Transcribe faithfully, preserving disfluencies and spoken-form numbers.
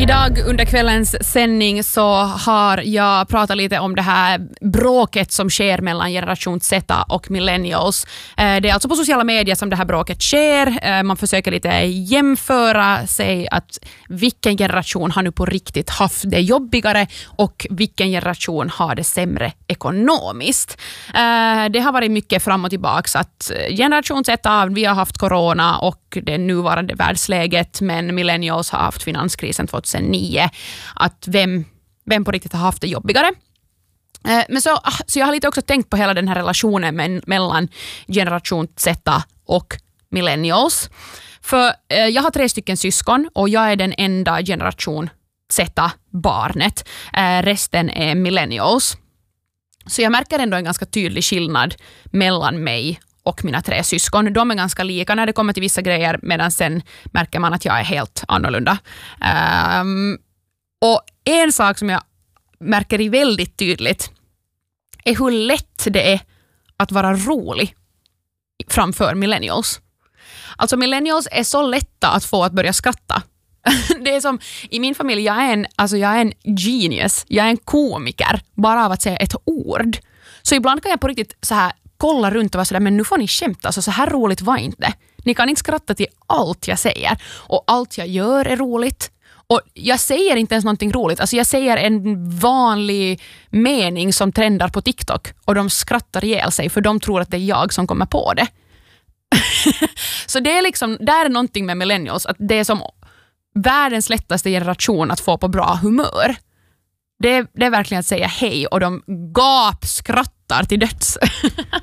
Idag under kvällens sändning så har jag pratat lite om det här bråket som sker mellan generation Z och millennials. Det är alltså på sociala medier som det här bråket sker. Man försöker lite jämföra sig att vilken generation har nu på riktigt haft det jobbigare och vilken generation har det sämre ekonomiskt. Det har varit mycket fram och tillbaka att generation Z, vi har haft corona och det nuvarande världsläget, men millennials har haft finanskrisen tjugohundranio. Att vem, vem på riktigt har haft det jobbigare. Men så, så jag har lite också tänkt på hela den här relationen med, mellan generation Z och millennials. För eh, jag har tre stycken syskon och jag är den enda generation Z-barnet. Eh, resten är millennials. Så jag märker ändå en ganska tydlig skillnad mellan mig och mina tre syskon. De är ganska lika när det kommer till vissa grejer, medan sen märker man att jag är helt annorlunda. Um, och en sak som jag märker är väldigt tydligt är hur lätt det är att vara rolig framför millennials. Alltså millennials är så lätta att få att börja skratta. Det är som, i min familj, jag är en, alltså jag är en genius. Jag är en komiker, bara av att säga ett ord. Så ibland kan jag på riktigt så här kolla runt och vara sådär, men nu får ni skämta, alltså så här roligt var inte. Ni kan inte skratta till allt jag säger. Och allt jag gör är roligt. Och jag säger inte ens någonting roligt. Alltså jag säger en vanlig mening som trendar på TikTok. Och de skrattar ihjäl sig för de tror att det är jag som kommer på det. Så det är liksom, där är någonting med millennials. Att det är som världens lättaste generation att få på bra humör. Det är, det är verkligen att säga hej och de gapskrattar till döds.